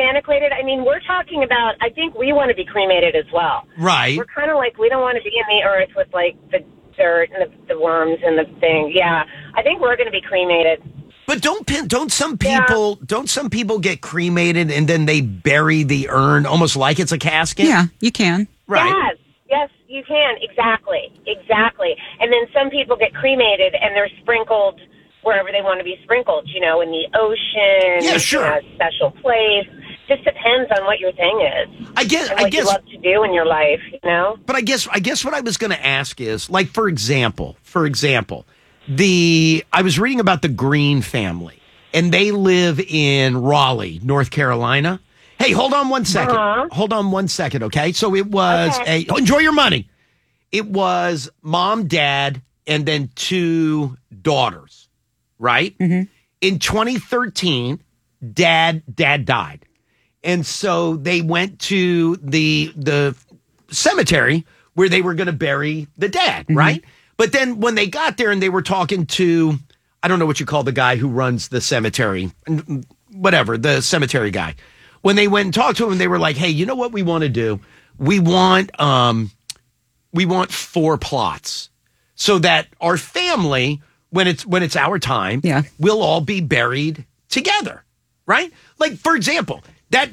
antiquated. I mean, we're talking about, I think we want to be cremated as well. Right. We're kind of like, we don't want to be in the earth with, like, the dirt and the worms and the thing. Yeah, I think we're going to be cremated. But don't some people get cremated and then they bury the urn almost like it's a casket? Yeah, you can. Right. Yes, you can. Exactly. And then some people get cremated and they're sprinkled wherever they want to be sprinkled, in the ocean. Yeah, sure. In a special place. Just depends on what your thing is. I guess you love to do in your life, But I guess what I was going to ask is, like, for example, I was reading about the Green family, and they live in Raleigh, North Carolina. Hey, hold on one second. Hold on one second, okay? So it was enjoy your money. It was mom, dad, and then 2 daughters, right? Mm-hmm. In 2013, dad died. And so they went to the cemetery where they were going to bury the dad, right? But then when they got there and they were talking to, I don't know what you call the guy who runs the cemetery, whatever, the cemetery guy. When they went and talked to him, they were like, hey, you know what we want to do? We want 4 plots so that our family, when it's our time, we'll all be buried together, right? Like, for example, that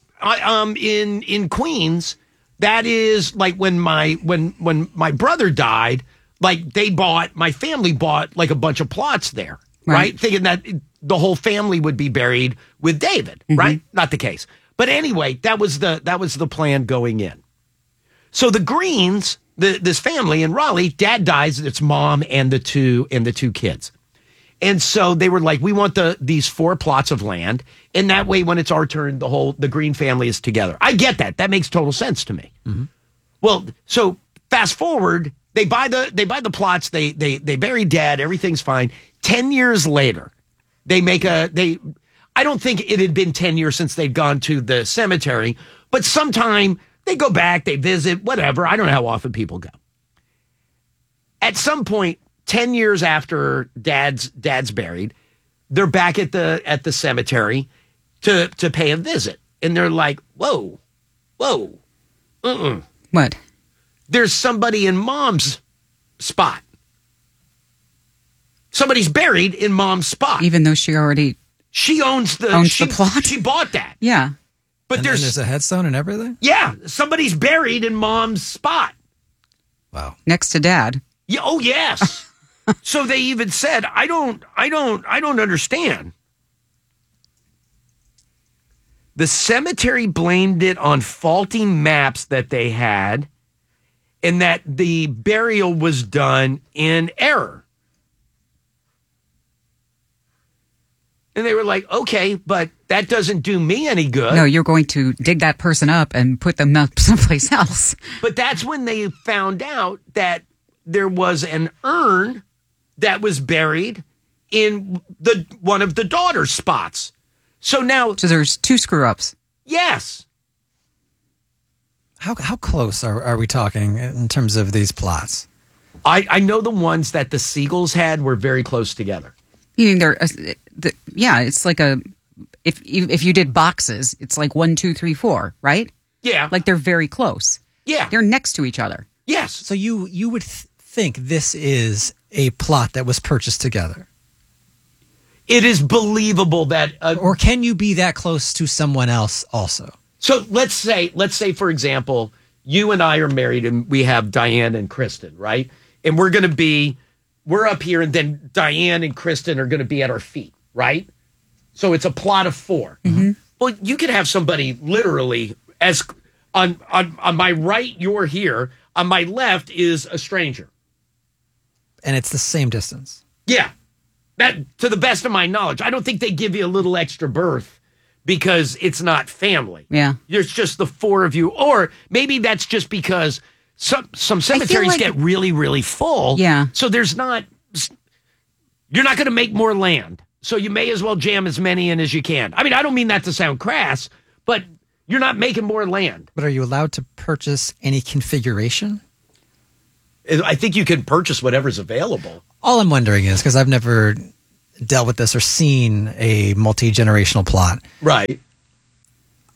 in Queens, that is like when my brother died, like my family bought like a bunch of plots there, right? Thinking that the whole family would be buried with David, right? Not the case. But anyway, that was the plan going in. So the Greens, this family in Raleigh, dad dies, it's mom and the two kids. And so they were like, we want these 4 plots of land, and that way when it's our turn, the Green family is together. I get that. That makes total sense to me. Mm-hmm. Well, so fast forward, they buy the plots, they bury dad, everything's fine. 10 years later, I don't think it had been 10 years since they'd gone to the cemetery, but sometime they go back, they visit, whatever. I don't know how often people go. At some point, 10 years after dad's buried, they're back at the cemetery to pay a visit. And they're like, whoa. What? There's somebody in mom's spot. Somebody's buried in mom's spot. Even though she owns the plot. She bought that. Yeah. But there's a headstone and everything? Yeah. Somebody's buried in mom's spot. Wow. Next to dad. Yeah, oh yes. So they even said, I don't understand. The cemetery blamed it on faulty maps that they had and that the burial was done in error. And they were like, okay, but that doesn't do me any good. No, you're going to dig that person up and put them up someplace else. But that's when they found out that there was an urn that was buried in one of the daughter's spots. So there's 2 screw-ups. Yes. How close are we talking in terms of these plots? I know the ones that the Siegels had were very close together. You mean it's like if you did boxes, it's like 1, 2, 3, 4, right? Yeah. Like they're very close. Yeah. They're next to each other. Yes. So you would think this is a plot that was purchased together. It is believable that... or can you be that close to someone else also? So let's say, for example, you and I are married and we have Diane and Kristen, right? And we're up here and then Diane and Kristen are going to be at our feet, right? So it's a plot of 4. Mm-hmm. Well, you could have somebody literally on my right, you're here. On my left is a stranger. And it's the same distance. Yeah. That, to the best of my knowledge, I don't think they give you a little extra berth because it's not family. Yeah. There's just the 4 of you. Or maybe that's just because some cemeteries get really, really full. Yeah. So you're not going to make more land. So you may as well jam as many in as you can. I mean, I don't mean that to sound crass, but you're not making more land. But are you allowed to purchase any configuration? I think you can purchase whatever's available. All I'm wondering is, because I've never dealt with this or seen a multi-generational plot. Right.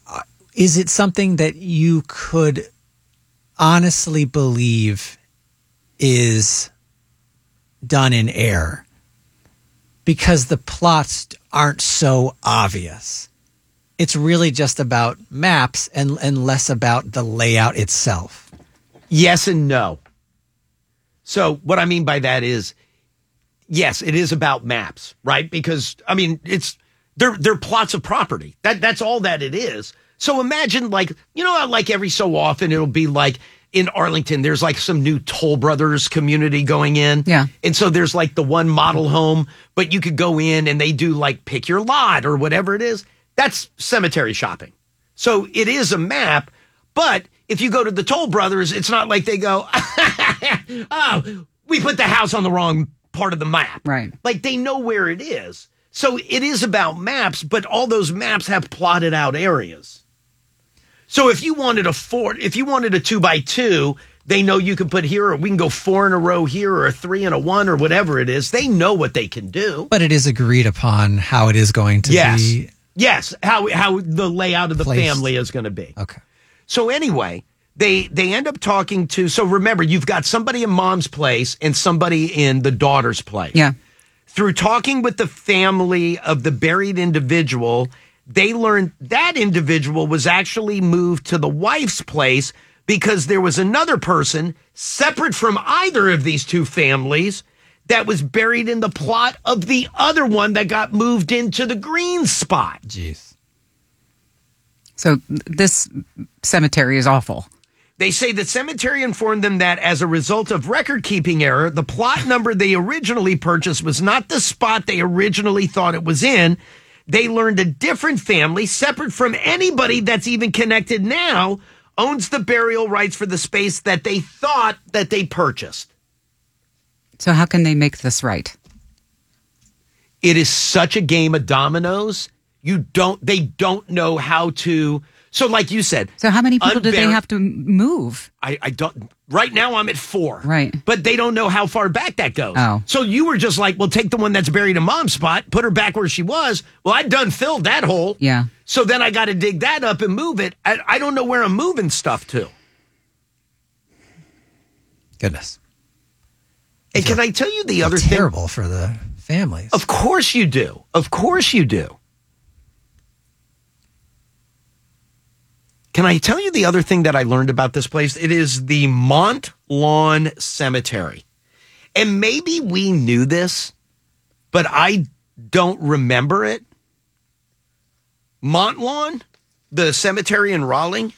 is it something that you could honestly believe is done in error? Because the plots aren't so obvious. It's really just about maps and less about the layout itself. Yes and no. So what I mean by that is, yes, it is about maps, right? Because, I mean, they're plots of property. That's all that it is. So imagine, like, you know how, like, every so often it'll be like in Arlington, there's like some new Toll Brothers community going in. Yeah. And so there's like the one model home, but you could go in and they do like pick your lot or whatever it is. That's cemetery shopping. So it is a map, but if you go to the Toll Brothers, it's not like they go, oh, we put the house on the wrong part of the map. Right. Like they know where it is. So it is about maps, but all those maps have plotted out areas. So if you wanted a 2x2, they know you can put here, or we can go 4 in a row here, or a 3 and a 1, or whatever it is. They know what they can do. But it is agreed upon how it is going to be. Yes, how the layout of the placed. family is going to be. Okay. So anyway, they end up talking to, so remember, you've got somebody in mom's place and somebody in the daughter's place. Yeah. Through talking with the family of the buried individual, they learned that individual was actually moved to the wife's place because there was another person separate from either of these two families that was buried in the plot of the other one that got moved into the green spot. Jeez. So this cemetery is awful. They say the cemetery informed them that as a result of record-keeping error, the plot number they originally purchased was not the spot they originally thought it was in. They learned a different family, separate from anybody that's even connected now, owns the burial rights for the space that they thought that they purchased. So how can they make this right? It is such a game of dominoes. They don't know how to. So like you said. So how many people do they have to move? I don't. Right now I'm at 4. Right. But they don't know how far back that goes. Oh. So you were just like, well, take the one that's buried in mom's spot, put her back where she was. Well, I'd done filled that hole. Yeah. So then I got to dig that up and move it. I don't know where I'm moving stuff to. Goodness. And can I tell you the other thing? Terrible for the families. Of course you do. Of course you do. Can I tell you the other thing that I learned about this place? It is the Mont Lawn Cemetery. And maybe we knew this, but I don't remember it. Mont Lawn, the cemetery in Raleigh,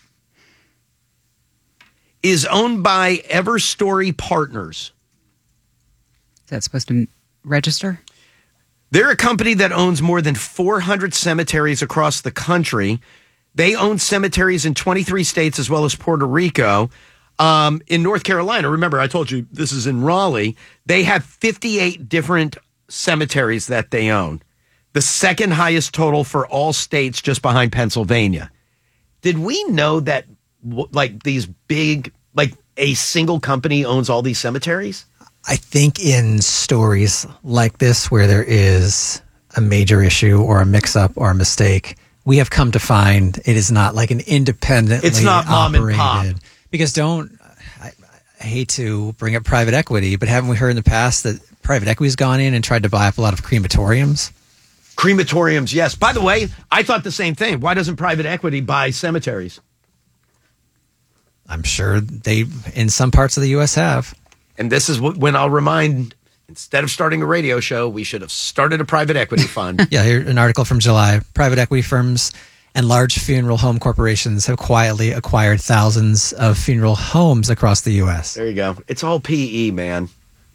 is owned by Everstory Partners. Is that supposed to register? They're a company that owns more than 400 cemeteries across the country. They own cemeteries in 23 states as well as Puerto Rico. In North Carolina, remember, I told you this is in Raleigh. They have 58 different cemeteries that they own. The second highest total for all states, just behind Pennsylvania. Did we know that like these big, like a single company owns all these cemeteries? I think in stories like this where there is a major issue or a mix-up or a mistake, we have come to find it is not like an independently It's not mom operated. and pop. Because I hate to bring up private equity, but haven't we heard in the past that private equity's gone in and tried to buy up a lot of crematoriums? Crematoriums, yes. By the way, I thought the same thing. Why doesn't private equity buy cemeteries? I'm sure they, in some parts of the U.S., have. And this is when I'll remind, instead of starting a radio show, we should have started a private equity fund. Yeah, here's an article from July. Private equity firms and large funeral home corporations have quietly acquired thousands of funeral homes across the U.S. There you go. It's all PE, man.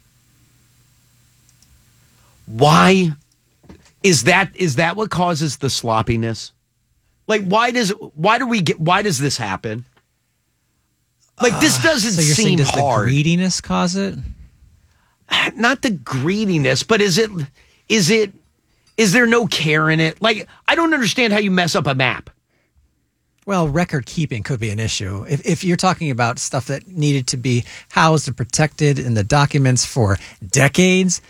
Why is that what causes the sloppiness? Like, why does this happen? Like, this doesn't so you're saying, seem does hard. The greediness cause it? Not the greediness, but is there no care in it? Like, I don't understand how you mess up a map. Well, record keeping could be an issue. If you're talking about stuff that needed to be housed and protected in the documents for decades,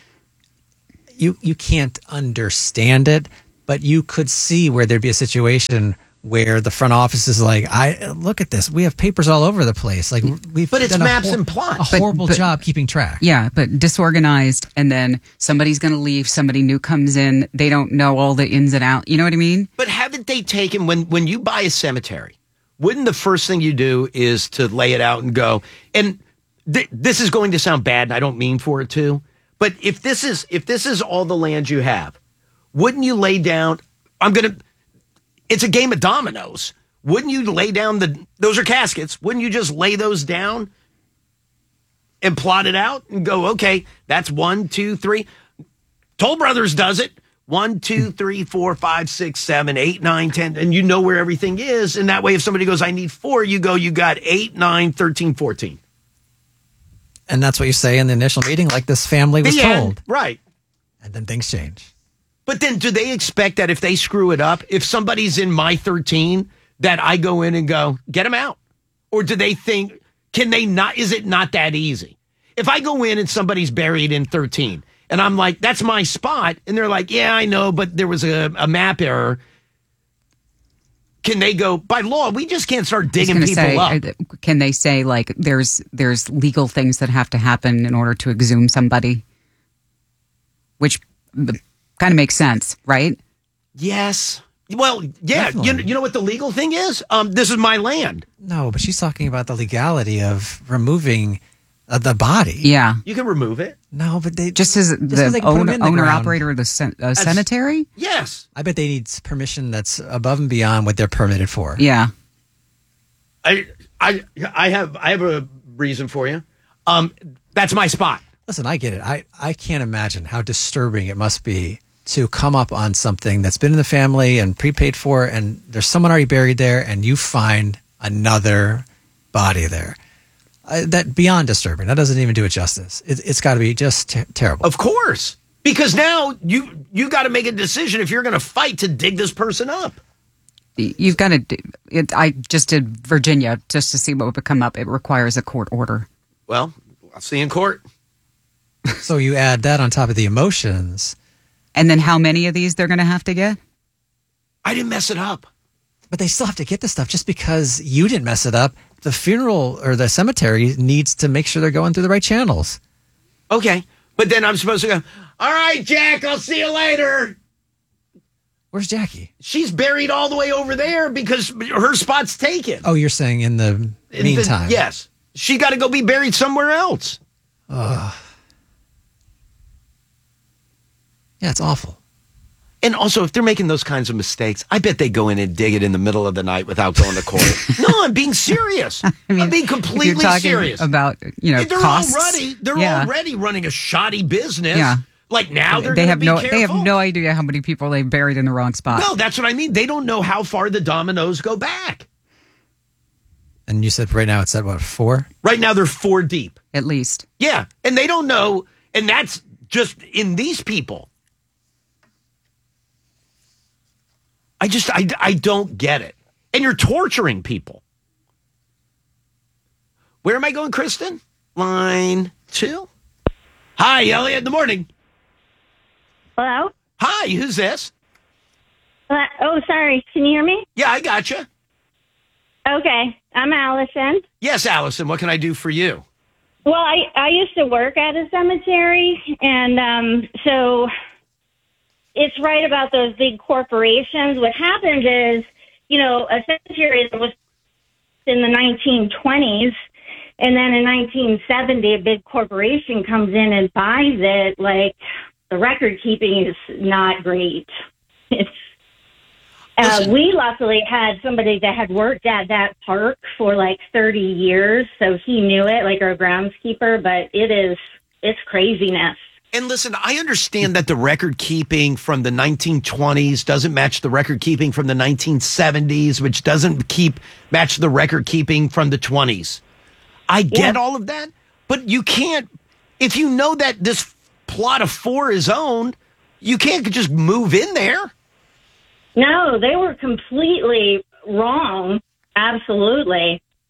you can't understand it, but you could see where there'd be a situation where the front office is like, I look at this. We have papers all over the place. Like but it's done maps and plots. A horrible job keeping track. Yeah, but disorganized, and then somebody's going to leave. Somebody new comes in. They don't know all the ins and outs. You know what I mean? But haven't they taken when you buy a cemetery? Wouldn't the first thing you do is to lay it out and go? And this is going to sound bad, and I don't mean for it to. But if this is all the land you have, wouldn't you lay down? It's a game of dominoes. Wouldn't you lay down those are caskets. Wouldn't you just lay those down and plot it out and go, okay, that's 1, 2, 3. Toll Brothers does it. 1, 2, 3, 4, 5, 6, 7, 8, 9, 10. And you know where everything is. And that way, if somebody goes, I need 4, you go, you got 8, 9, 13, 14. And that's what you say in the initial meeting, like this family was told. Right. And then things change. But then do they expect that if they screw it up, if somebody's in my 13, that I go in and go, get them out? Or do they think, is it not that easy? If I go in and somebody's buried in 13 and I'm like, that's my spot. And they're like, yeah, I know, but there was a map error. Can they go, by law, we just can't start digging people up? Can they say, like, there's legal things that have to happen in order to exhume somebody? Which kind of makes sense, right? Yes. Well, yeah. You know what the legal thing is? This is my land. No, but she's talking about the legality of removing the body. Yeah. You can remove it. No, but they just as the owner operator of the cemetery. Yes. I bet they need permission that's above and beyond what they're permitted for. Yeah. I have a reason for you. That's my spot. Listen, I get it. I can't imagine how disturbing it must be to come up on something that's been in the family and prepaid for, and there's someone already buried there, and you find another body there. That beyond disturbing. That doesn't even do it justice. It's got to be just terrible. Of course, because now you got to make a decision if you're going to fight to dig this person up. You've got to. I just did Virginia just to see what would come up. It requires a court order. Well, I'll see you in court. So you add that on top of the emotions. And then how many of these they're going to have to get? I didn't mess it up. But they still have to get this stuff just because you didn't mess it up. The funeral or the cemetery needs to make sure they're going through the right channels. Okay. But then I'm supposed to go, all right, Jack, I'll see you later. Where's Jackie? She's buried all the way over there because her spot's taken. Oh, you're saying in the meantime. Yes. She got to go be buried somewhere else. Yeah, it's awful. And also, if they're making those kinds of mistakes, I bet they go in and dig it in the middle of the night without going to court. No, I'm being serious. I'm being completely serious. About, costs. They're already running a shoddy business. Yeah. Like now they have no careful. They have no idea how many people they buried in the wrong spot. No, that's what I mean. They don't know how far the dominoes go back. And you said right now it's at what, 4? Right now they're 4 deep. At least. Yeah. And they don't know. And that's just in these people. I don't get it. And you're torturing people. Where am I going, Kristen? Line 2. Hi, Elliot. In the morning. Hello? Hi, who's this? Oh, sorry. Can you hear me? Yeah, I got you. Okay. I'm Allison. Yes, Allison. What can I do for you? Well, I used to work at a cemetery, and so it's right about those big corporations. What happened is, a cemetery was in the 1920s, and then in 1970, a big corporation comes in and buys it. Like, the record keeping is not great. We luckily had somebody that had worked at that park for like 30 years, so he knew it, like our groundskeeper, but it's craziness. And listen, I understand that the record keeping from the 1920s doesn't match the record keeping from the 1970s, which doesn't match the record keeping from the 20s. I get all of that, but you can't, if you know that this plot of 4 is owned, you can't just move in there. No, they were completely wrong. Absolutely.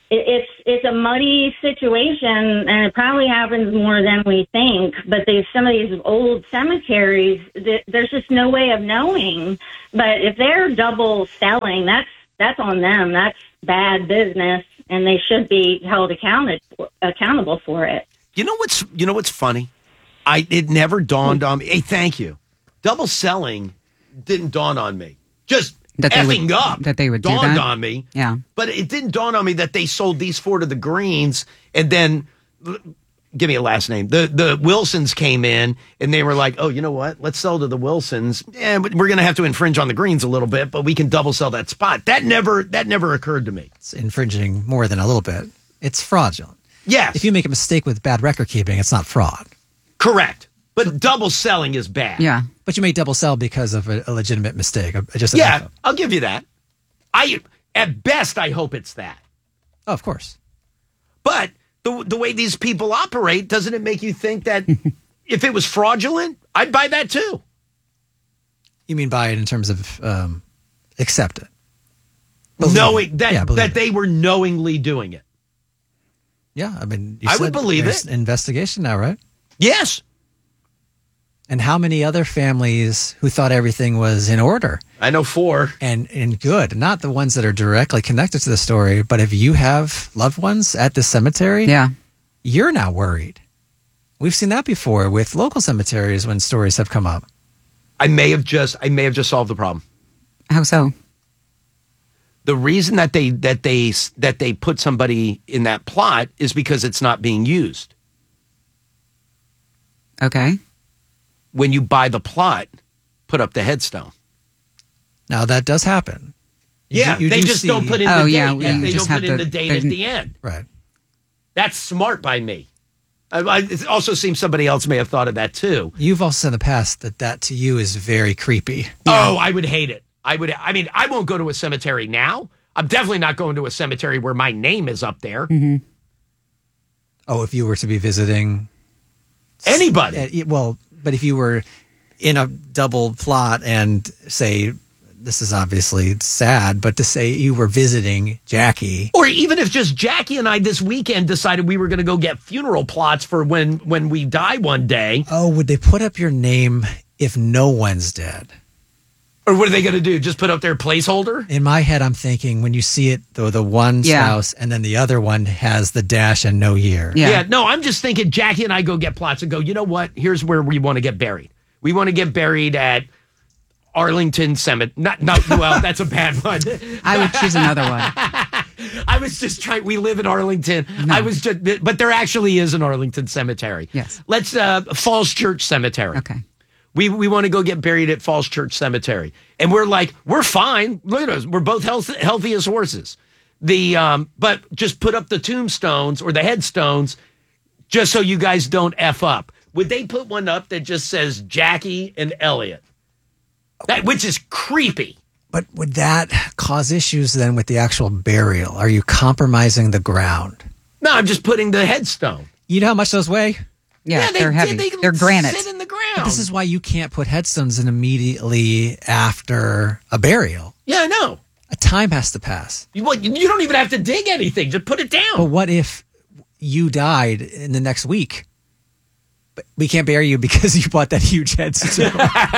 it's a muddy situation, and it probably happens more than we think. But some of these old cemeteries, there's just no way of knowing. But if they're double selling, that's on them. That's bad business, and they should be held accountable for it. You know what's funny? It never dawned on me. Hey, thank you. Double selling didn't dawn on me. Just that they would dawned on me. Yeah. But it didn't dawn on me that they sold these 4 to the Greens, and then give me a last name. The Wilsons came in and they were like, "Oh, you know what? Let's sell to the Wilsons. But we're going to have to infringe on the Greens a little bit, but we can double sell that spot." That never occurred to me. It's infringing more than a little bit. It's fraudulent. Yes. If you make a mistake with bad record keeping, it's not fraud. Correct. But double selling is bad. Yeah. But you may double sell because of a legitimate mistake. I'll give you that. At best, I hope it's that. Oh, of course. But the way these people operate, doesn't it make you think that if it was fraudulent, I'd buy that too? You mean buy it in terms of accept it? Knowing that they were knowingly doing it. Yeah, I mean, I would believe it. Investigation now, right? Yes. And how many other families who thought everything was in order? I know 4. And good. Not the ones that are directly connected to the story, but if you have loved ones at the cemetery, you're now worried. We've seen that before with local cemeteries when stories have come up. I may have just solved the problem. How so? The reason that they put somebody in that plot is because it's not being used. Okay. When you buy the plot, put up the headstone. Now that does happen. They just don't put in the date. They don't put in the date at the end. Right. That's smart by me. It also seems somebody else may have thought of that too. You've also said in the past that to you is very creepy. Oh, I would hate it. I won't go to a cemetery now. I'm definitely not going to a cemetery where my name is up there. Mm-hmm. Oh, if you were to be visiting anybody. But if you were in a double plot and say, this is obviously sad, but to say you were visiting Jackie. Or even if just Jackie and I this weekend decided we were going to go get funeral plots for when we die one day. Oh, would they put up your name if no one's dead? Or what are they going to do? Just put up their placeholder? In my head, I'm thinking when you see it, the one spouse and then the other one has the dash and no year. Yeah. No, I'm just thinking Jackie and I go get plots and go, you know what? Here's where we want to get buried. We want to get buried at Arlington Cemetery. Well, that's a bad one. I would choose another one. I was just trying. We live in Arlington. No. But there actually is an Arlington Cemetery. Yes. Let's Falls Church Cemetery. Okay. We want to go get buried at Falls Church Cemetery. And we're like, we're fine. Look at us. We're both healthy as horses. But just put up the tombstones or the headstones just so you guys don't F up. Would they put one up that just says Jackie and Elliot? Which is creepy. But would that cause issues then with the actual burial? Are you compromising the ground? No, I'm just putting the headstone. You know how much those weigh? Yeah, they're heavy. They're granite. Sit in the ground. But this is why you can't put headstones in immediately after a burial. Yeah, I know. A time has to pass. You don't even have to dig anything. Just put it down. But what if you died in the next week? But we can't bury you because you bought that huge headstone.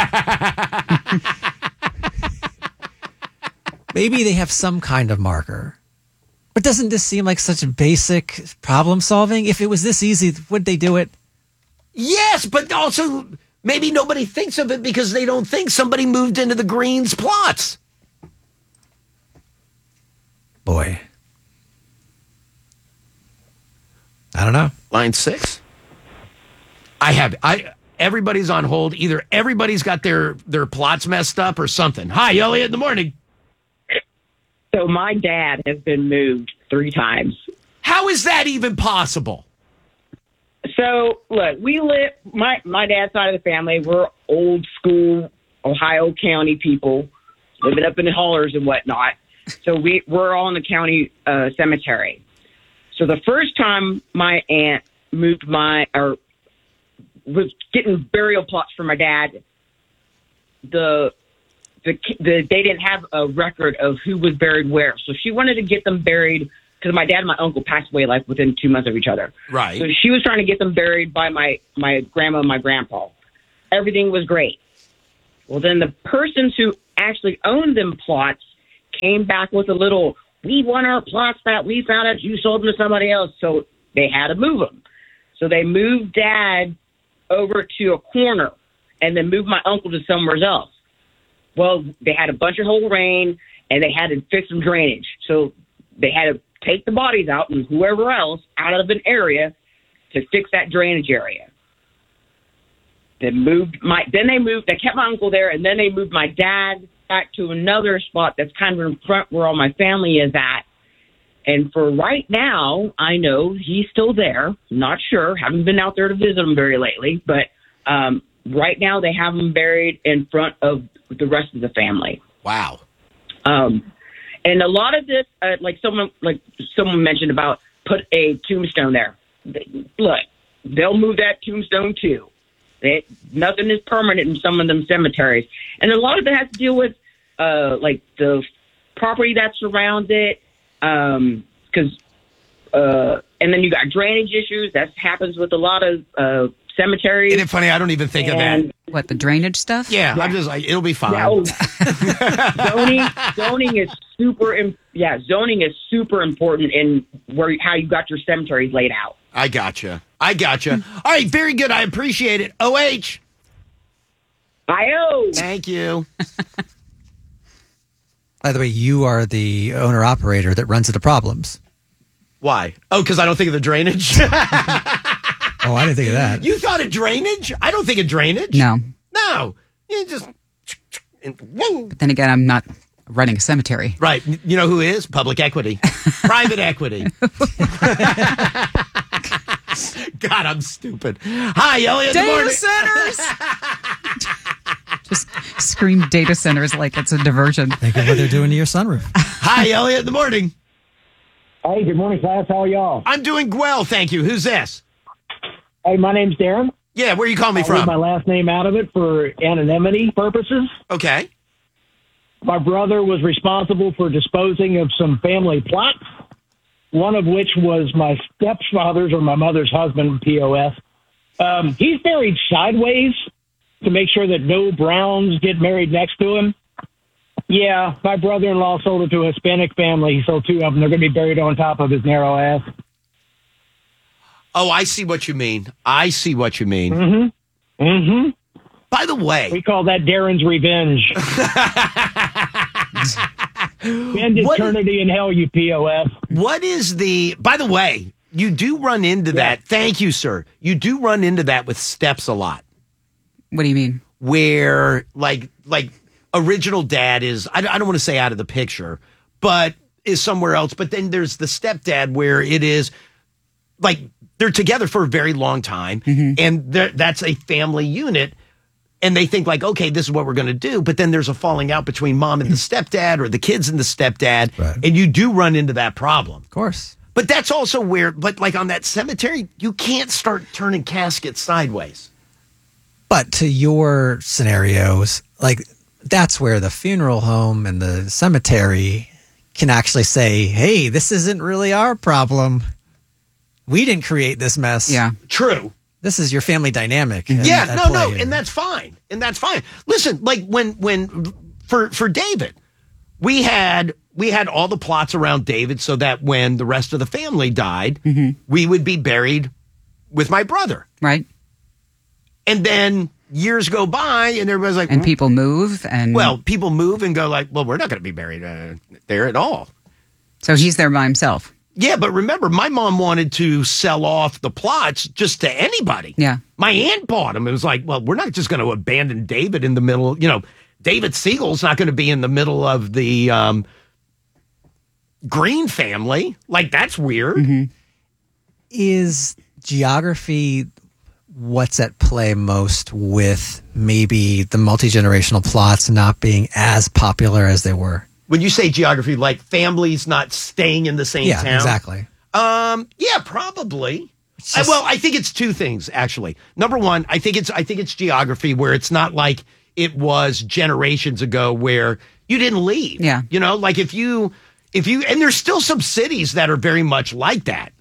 Maybe they have some kind of marker. But doesn't this seem like such a basic problem solving? If it was this easy, would they do it? Yes, but also maybe nobody thinks of it because they don't think somebody moved into the Greens plots. Boy. I don't know. Line 6. Everybody's on hold. Either everybody's got their plots messed up or something. Hi, Elliot, in the morning. So my dad has been moved 3 times. How is that even possible? So, look, we live, my dad's side of the family, we're old school Ohio County people, living up in the hollers and whatnot. So we're all in the county cemetery. So the first time my aunt was getting burial plots for my dad, they didn't have a record of who was buried where. So she wanted to get them buried because my dad and my uncle passed away like within 2 months of each other. Right. So she was trying to get them buried by my grandma and my grandpa. Everything was great. Well, then the persons who actually owned them plots came back with a little, we want our plots that we found out you sold them to somebody else. So they had to move them. So they moved Dad over to a corner and then moved my uncle to somewhere else. Well, they had a bunch of whole rain and they had to fix some drainage. So they had to take the bodies out and whoever else out of an area to fix that drainage area. They kept my uncle there, and then they moved my dad back to another spot that's kind of in front where all my family is at. And for right now, I know he's still there. Not sure. Haven't been out there to visit him very lately. But right now, they have him buried in front of the rest of the family. Wow. And a lot of this, like someone mentioned about put a tombstone there. Look, they'll move that tombstone too. Nothing is permanent in some of them cemeteries. And a lot of it has to deal with like the property that surrounds it. And then you got drainage issues. That happens with a lot of cemeteries. Isn't it funny? I don't even think of that. What, the drainage stuff? Yeah, I'm just like, it'll be fine. Yeah, zoning is zoning is super important in how you got your cemeteries laid out. I gotcha. All right, very good. I appreciate it. OH. I-O. Thank you. By the way, you are the owner-operator that runs into problems. Why? Oh, because I don't think of the drainage? Oh, I didn't think of that. You thought of drainage? I don't think of drainage. No. You just... But then again, I'm not running a cemetery. Right. You know who is? Public equity. Private equity. God, I'm stupid. Hi, Elliot. Data centers! Just scream data centers like it's a diversion. Think of what they're doing to your sunroof. Hi, Elliot. In the morning. Hey, good morning, class. How are y'all? I'm doing well, thank you. Who's this? Hey, my name's Darren. Yeah, where you calling me I'll from? leave my last name out of it for anonymity purposes. Okay. My brother was responsible for disposing of some family plots, one of which was my stepfather's or my mother's husband, POS. He's buried sideways to make sure that no Browns get married next to him. Yeah, my brother-in-law sold it to a Hispanic family. He sold 2 of them. They're going to be buried on top of his narrow ass. Oh, I see what you mean. Mm-hmm. By the way, we call that Darren's revenge. Spend eternity in hell, you POF. What is by the way, you do run into that. Thank you, sir. You do run into that with steps a lot. What do you mean? Where like original dad is, I don't want to say out of the picture, but is somewhere else. But then there's the stepdad where it is like they're together for a very long time, and that's a family unit. And they think like, okay, this is what we're going to do. But then there's a falling out between mom and the stepdad or the kids and the stepdad. Right. And you do run into that problem. Of course. But that's also where, like on that cemetery, you can't start turning caskets sideways. But to your scenarios, like that's where the funeral home and the cemetery can actually say, hey, this isn't really our problem. We didn't create this mess. Yeah. True. This is your family dynamic. Yeah, no, and that's fine. Listen, like when for David, we had all the plots around David so that when the rest of the family died, we would be buried with my brother. Right. And then years go by and everybody's like... And people move and... Well, people move and go like, well, we're not going to be buried there at all. So he's there by himself. Yeah, but remember, my mom wanted to sell off the plots just to anybody. Yeah. My aunt bought them. It was like, well, we're not just going to abandon David in the middle. You know, David Siegel's not going to be in the middle of the Green family. Like, that's weird. Is geography what's at play most with maybe the multi-generational plots not being as popular as they were? When you say geography, like families not staying in the same town? Yeah, exactly. Yeah, probably. I think it's 2 things, actually. Number one, I think it's geography where it's not like it was generations ago where you didn't leave. Yeah. You know, like if you And there's still some cities that are very much like that.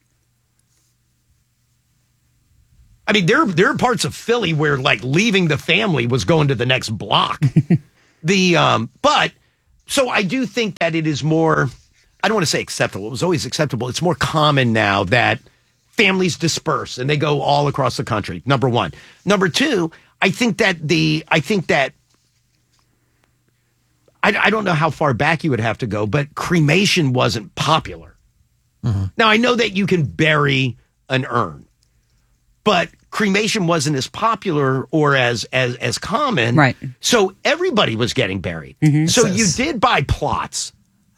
I mean, there are parts of Philly where like leaving the family was going to the next block. But so I do think that it is more, I don't want to say acceptable. It was always acceptable. It's more common now that families disperse and they go all across the country. Number one. Number two, I think that I don't know how far back you would have to go, but cremation wasn't popular. Mm-hmm. Now, I know that you can bury an urn, but cremation wasn't as popular or as common. Right. So everybody was getting buried. Mm-hmm. So you did buy plots.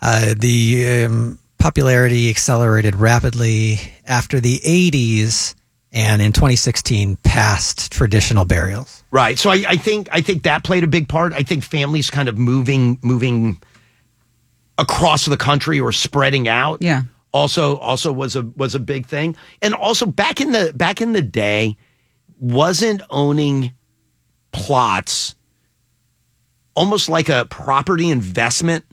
The popularity accelerated rapidly after the 80s, and in 2016 passed traditional burials. Right. So I think that played a big part. I think families kind of moving across the country or spreading out. Yeah. Also was a big thing. And also back in the day, wasn't owning plots almost like a property investment?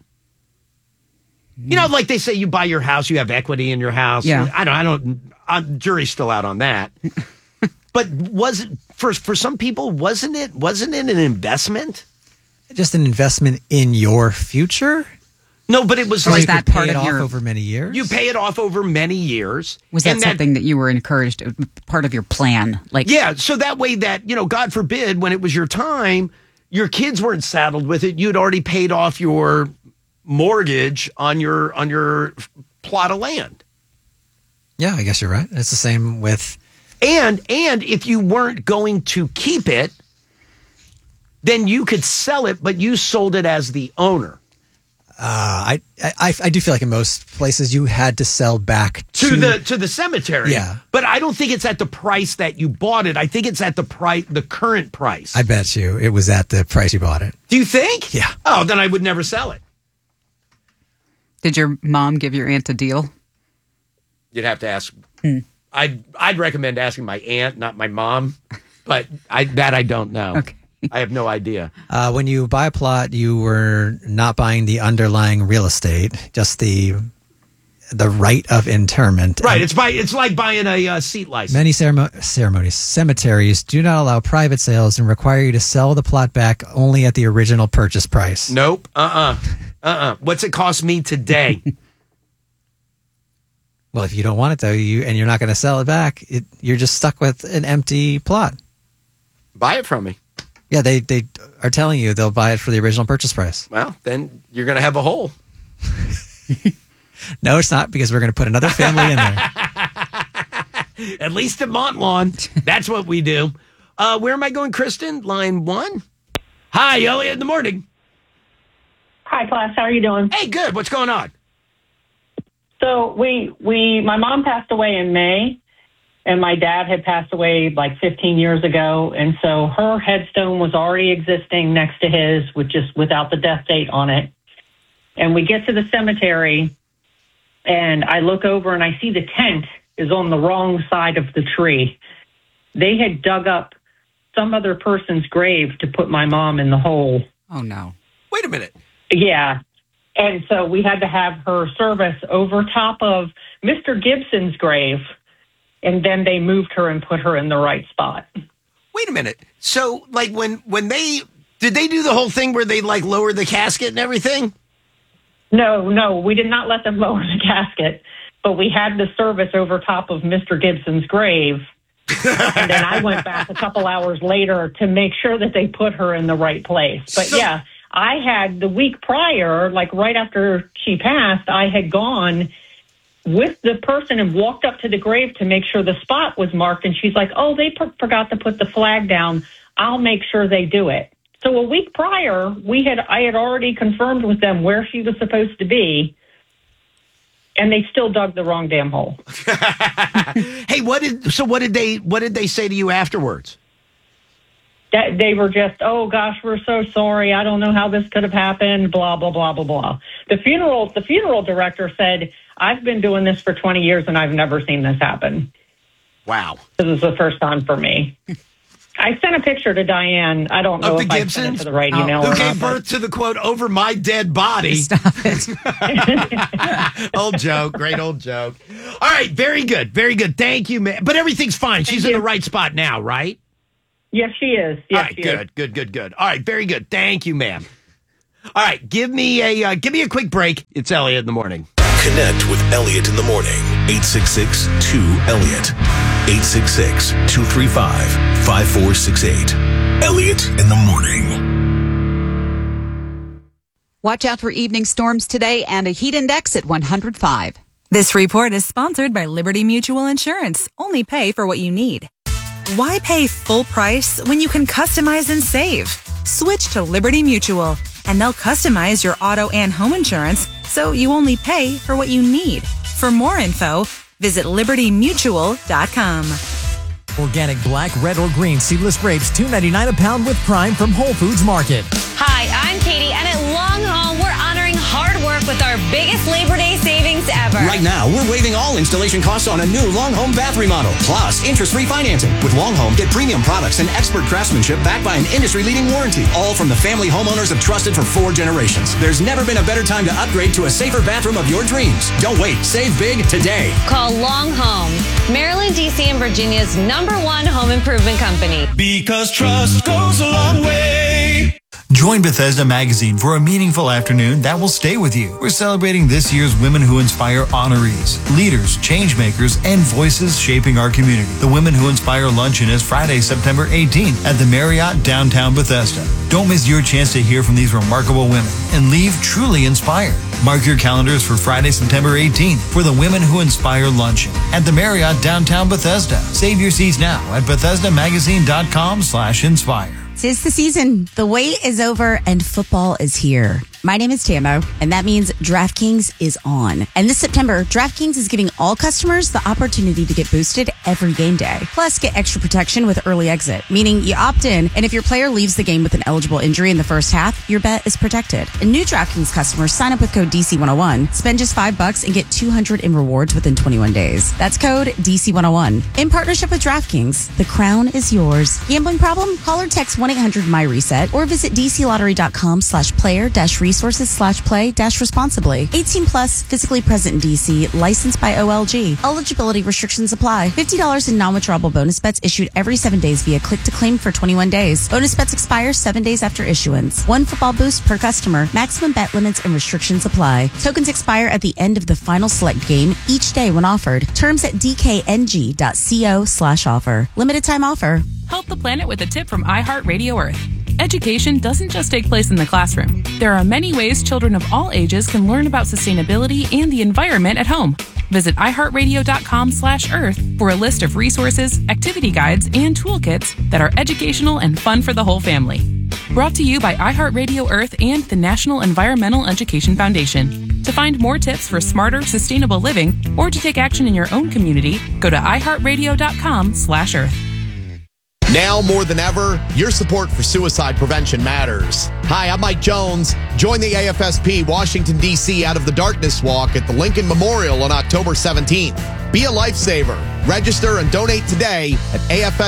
You know, like they say you buy your house, you have equity in your house. Yeah. Jury's still out on that. But was it for some people, wasn't it an investment? Just an investment in your future? No, but it was like that part of your over many years. You pay it off over many years. Was that something that you were encouraged, part of your plan? Like, yeah, so that way that, God forbid, when it was your time, your kids weren't saddled with it. You'd already paid off your mortgage on your plot of land. Yeah, I guess you're right. It's the same with... And if you weren't going to keep it, then you could sell it, but you sold it as the owner. I do feel like in most places you had to sell back to the cemetery. Yeah, but I don't think it's at the price that you bought it. I think it's at the current price. I bet you it was at the price you bought it. Do you think? Yeah. Oh, then I would never sell it. Did your mom give your aunt a deal? You'd have to ask. I'd recommend asking my aunt, not my mom, but I don't know. Okay. I have no idea. When you buy a plot, you were not buying the underlying real estate, just the right of interment. Right. It's like buying a seat license. Many cemeteries do not allow private sales and require you to sell the plot back only at the original purchase price. Nope. What's it cost me today? Well, if you don't want it though, and you're not going to sell it back, you're just stuck with an empty plot. Buy it from me. Yeah, they are telling you they'll buy it for the original purchase price. Well, then you're going to have a hole. No, it's not, because we're going to put another family in there. At least at Montlawn. That's what we do. Where am I going, Kristen? Line 1? Hi, Elliot, in the morning. Hi, class. How are you doing? Hey, good. What's going on? So my mom passed away in May, and my dad had passed away like 15 years ago. And so her headstone was already existing next to his, without the death date on it. And we get to the cemetery, and I look over and I see the tent is on the wrong side of the tree. They had dug up some other person's grave to put my mom in the hole. Oh, no. Wait a minute. Yeah. And so we had to have her service over top of Mr. Gibson's grave, and then they moved her and put her in the right spot. Wait a minute. So, like, when did they do the whole thing where they, like, lower the casket and everything? No, we did not let them lower the casket, but we had the service over top of Mr. Gibson's grave. And then I went back a couple hours later to make sure that they put her in the right place. But yeah, I had the week prior, like right after she passed, I had gone with the person and walked up to the grave to make sure the spot was marked. And she's like, oh, they forgot to put the flag down. I'll make sure they do it. So a week prior, I had already confirmed with them where she was supposed to be, and they still dug the wrong damn hole. Hey, what did they say to you afterwards? That they were just, oh gosh, we're so sorry. I don't know how this could have happened. Blah blah blah blah blah. The funeral director said, I've been doing this for 20 years and I've never seen this happen. Wow, This is the first time for me. I sent a picture to Diane. I don't know Of if the I Gibsons? sent it to the right email Who or gave not, birth to the quote, over my dead body. Stop it. Old joke. Great old joke. All right. Very good. Very good. Thank you, man. But everything's fine. She's in the right spot now, right? Yes, she is. Yes, All right. she Good. is. Good. All right. Very good. Thank you, ma'am. All right. Give me a quick break. It's Elliot in the morning. Connect with Elliot in the morning. 866-2-ELLIOT. 866-235-5468. Elliot in the morning. Watch out for evening storms today and a heat index at 105. This report is sponsored by Liberty Mutual Insurance. Only pay for what you need. Why pay full price when you can customize and save? Switch to Liberty Mutual, and they'll customize your auto and home insurance so you only pay for what you need. For more info, visit libertymutual.com. Organic black, red, or green seedless grapes, $2.99 a pound with Prime from Whole Foods Market. Hi, I'm Katie, and at Long Home, we're honoring hard work with our biggest Labor Day savings ever. Right now, we're waiving all installation costs on a new Long Home bath remodel, plus interest-free financing. With Long Home, get premium products and expert craftsmanship backed by an industry-leading warranty, all from the family homeowners have trusted for 4 generations. There's never been a better time to upgrade to a safer bathroom of your dreams. Don't wait. Save big today. Call Long Home, Maryland, D.C., and Virginia's #1 home improvement company. Because trust goes a long way. Join Bethesda Magazine for a meaningful afternoon that will stay with you. We're celebrating this year's Women Who Inspire honorees, leaders, changemakers, and voices shaping our community. The Women Who Inspire luncheon is Friday, September 18th at the Marriott downtown Bethesda. Don't miss your chance to hear from these remarkable women and leave truly inspired. Mark your calendars for Friday, September 18th for the Women Who Inspire luncheon at the Marriott downtown Bethesda. Save your seats now at BethesdaMagazine.com/inspire. 'Tis the season. The wait is over and football is here. My name is Tammo, and that means DraftKings is on. And this September, DraftKings is giving all customers the opportunity to get boosted every game day. Plus, get extra protection with early exit, meaning you opt in, and if your player leaves the game with an eligible injury in the first half, your bet is protected. And new DraftKings customers sign up with code DC101, spend just $5 and get $200 in rewards within 21 days. That's code DC101. In partnership with DraftKings, the crown is yours. Gambling problem? Call or text 1-800-MY-RESET or visit dclottery.com/player-resources/play-responsibly. 18 plus, physically present in DC, licensed by OLG. Eligibility restrictions apply. $50 in non-withdrawable bonus bets issued every 7 days via click to claim for 21 days. Bonus bets expire 7 days after issuance. 1 football boost per customer. Maximum bet limits and restrictions apply. Tokens expire at the end of the final select game each day when offered. Terms at dkng.co/offer. Limited time offer. Help the planet with a tip from iHeartRadio Earth. Education doesn't just take place in the classroom. There are many ways children of all ages can learn about sustainability and the environment at home. Visit iHeartRadio.com/Earth for a list of resources, activity guides, and toolkits that are educational and fun for the whole family. Brought to you by iHeartRadio Earth and the National Environmental Education Foundation. To find more tips for smarter, sustainable living, or to take action in your own community, go to iHeartRadio.com/Earth. Now more than ever, your support for suicide prevention matters. Hi, I'm Mike Jones. Join the AFSP Washington, D.C. Out of the Darkness Walk at the Lincoln Memorial on October 17th. Be a lifesaver. Register and donate today at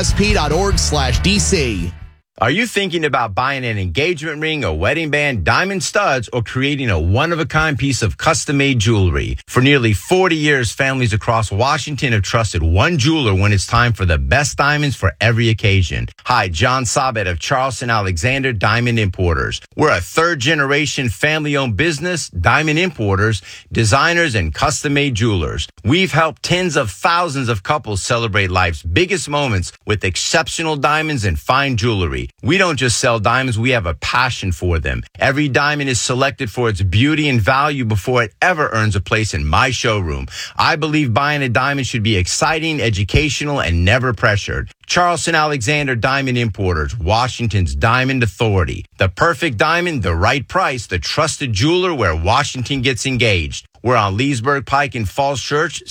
afsp.org/DC. Are you thinking about buying an engagement ring, a wedding band, diamond studs, or creating a one-of-a-kind piece of custom-made jewelry? For nearly 40 years, families across Washington have trusted one jeweler when it's time for the best diamonds for every occasion. Hi, John Sabet of Charleston Alexander Diamond Importers. We're a third-generation family-owned business, diamond importers, designers, and custom-made jewelers. We've helped tens of thousands of couples celebrate life's biggest moments with exceptional diamonds and fine jewelry. We don't just sell diamonds, we have a passion for them. Every diamond is selected for its beauty and value before it ever earns a place in my showroom. I believe buying a diamond should be exciting, educational, and never pressured. Charleston Alexander Diamond Importers, Washington's Diamond Authority. The perfect diamond, the right price, the trusted jeweler where Washington gets engaged. We're on Leesburg Pike in Falls Church,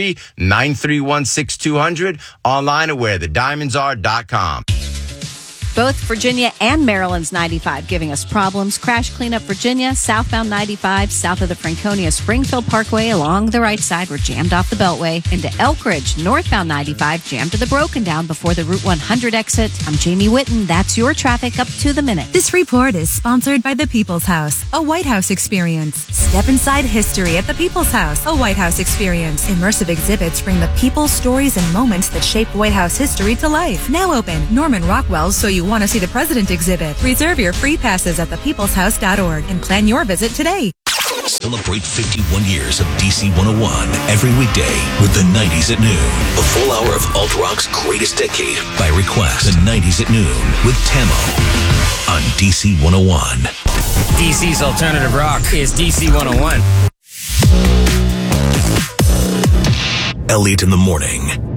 703-931-6200, online at wherethediamondsare.com. Both Virginia and Maryland's 95 giving us problems. Crash Cleanup Virginia, southbound 95, south of the Franconia Springfield Parkway along the right side. We're jammed off the Beltway. Into Elkridge, northbound 95, jammed to the Broken Down before the Route 100 exit. I'm Jamie Whitten. That's your traffic up to the minute. This report is sponsored by The People's House, a White House experience. Step inside history at The People's House, a White House experience. Immersive exhibits bring the people, stories, and moments that shaped White House history to life. Now open. Norman Rockwell's So You Want to See the President exhibit. Reserve your free passes at thepeopleshouse.org and plan your visit today. Celebrate 51 years of DC 101 every weekday with the 90s at noon. A full hour of alt-rock's greatest decade by request. The 90s at noon with Tamo on DC 101. DC's alternative rock is DC 101. Elliot in the morning.